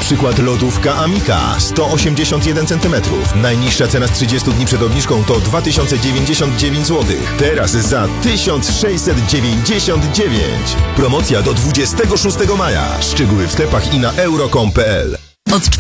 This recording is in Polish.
Na przykład lodówka Amika 181 cm. Najniższa cena z 30 dni przed obniżką to 2099 zł. Teraz za 1699. Promocja do 26 maja. Szczegóły w sklepach i na euro.com.pl. Od